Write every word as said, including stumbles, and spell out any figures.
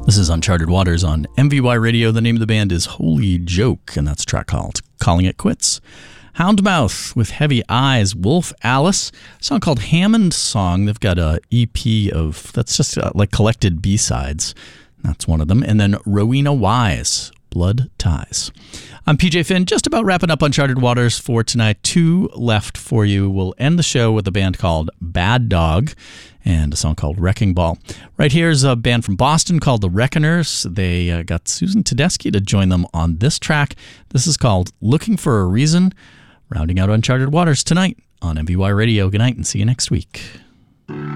This is Uncharted Waters on M V Y Radio. The name of the band is Holy Joke, and that's a track called Calling It Quits. Houndmouth with Heavy Eyes, Wolf Alice, a song called Hammond Song. They've got a E P of, that's just uh, like collected B-sides. That's one of them. And then Rowena Wise, Blood Ties. I'm P J Finn, just about wrapping up Uncharted Waters for tonight. Two left for you. We'll end the show with a band called Bad Dog and a song called Wrecking Ball. Right here is a band from Boston called The Reckoners. They uh, got Susan Tedeschi to join them on this track. This is called Looking for a Reason. Rounding out Uncharted Waters tonight on M V Y Radio. Good night and see you next week.